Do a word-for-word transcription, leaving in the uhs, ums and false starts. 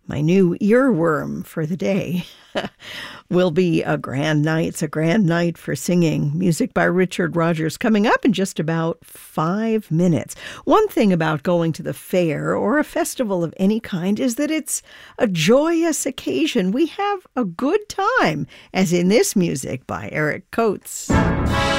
My new earworm for the day will be A Grand Night's a Grand Night for Singing. Music by Richard Rodgers coming up in just about five minutes. One thing about going to the fair or a festival of any kind is that it's a joyous occasion. We have a good time, as in this music by Eric Coates.